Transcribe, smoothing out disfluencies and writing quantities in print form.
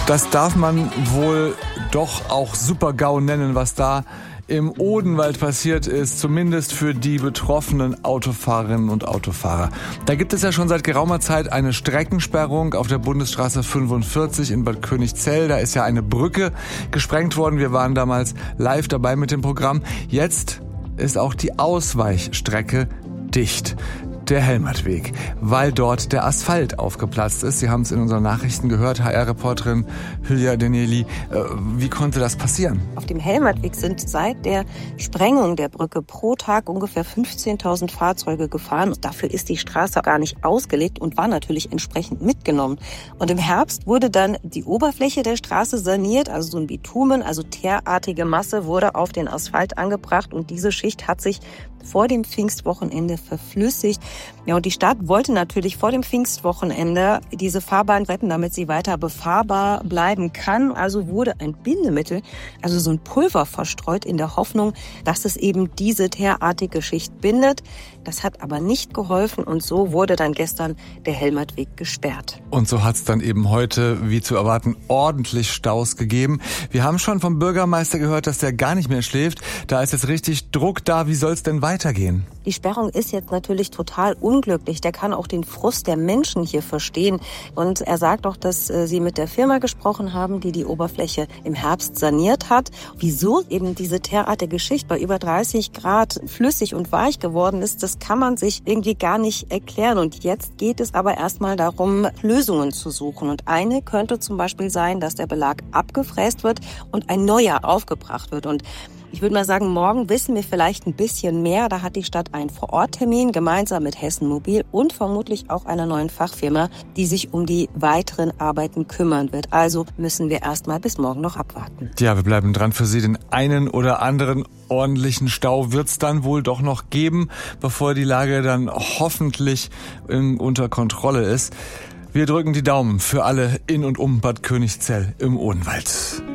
Das darf man wohl doch auch Super-GAU nennen, was da im Odenwald passiert ist, zumindest für die betroffenen Autofahrerinnen und Autofahrer. Da gibt es ja schon seit geraumer Zeit eine Streckensperrung auf der Bundesstraße 45 in Bad Königzell. Da ist ja eine Brücke gesprengt worden. Wir waren damals live dabei mit dem Programm. Jetzt ist auch die Ausweichstrecke dicht. Der Helmertweg, weil dort der Asphalt aufgeplatzt ist. Sie haben es in unseren Nachrichten gehört, HR-Reporterin Hülya Deneli. Wie konnte das passieren? Auf dem Helmertweg sind seit der Sprengung der Brücke pro Tag ungefähr 15.000 Fahrzeuge gefahren. Dafür ist die Straße gar nicht ausgelegt und war natürlich entsprechend mitgenommen. Und im Herbst wurde dann die Oberfläche der Straße saniert, also so ein Bitumen, also teerartige Masse wurde auf den Asphalt angebracht und diese Schicht hat sich vor dem Pfingstwochenende verflüssigt. Ja, und die Stadt wollte natürlich vor dem Pfingstwochenende diese Fahrbahn retten, damit sie weiter befahrbar bleiben kann. Also wurde ein Bindemittel, also so ein Pulver verstreut in der Hoffnung, dass es eben diese teerartige Schicht bindet. Das hat aber nicht geholfen und so wurde dann gestern der Helmertweg gesperrt. Und so hat es dann eben heute, wie zu erwarten, ordentlich Staus gegeben. Wir haben schon vom Bürgermeister gehört, dass der gar nicht mehr schläft. Da ist jetzt richtig Druck da. Wie soll es denn weitergehen? Die Sperrung ist jetzt natürlich total unglücklich. Der kann auch den Frust der Menschen hier verstehen. Und er sagt auch, dass sie mit der Firma gesprochen haben, die die Oberfläche im Herbst saniert hat. Wieso eben diese teerartige Schicht bei über 30 Grad flüssig und weich geworden ist, das kann man sich irgendwie gar nicht erklären. Und jetzt geht es aber erstmal darum, Lösungen zu suchen. Und eine könnte zum Beispiel sein, dass der Belag abgefräst wird und ein neuer aufgebracht wird. Und ich würde mal sagen, morgen wissen wir vielleicht ein bisschen mehr. Da hat die Stadt einen Vororttermin gemeinsam mit Hessen Mobil und vermutlich auch einer neuen Fachfirma, die sich um die weiteren Arbeiten kümmern wird. Also müssen wir erstmal bis morgen noch abwarten. Ja, wir bleiben dran für Sie. Den einen oder anderen ordentlichen Stau wird's dann wohl doch noch geben, bevor die Lage dann hoffentlich unter Kontrolle ist. Wir drücken die Daumen für alle in und um Bad Königzell im Odenwald.